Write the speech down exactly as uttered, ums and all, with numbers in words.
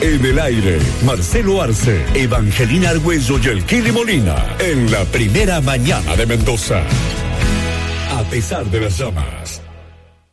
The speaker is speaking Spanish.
En el aire, Marcelo Arce, Evangelina Argüello y el Kili Molina. En la primera mañana de Mendoza. A pesar de las llamas.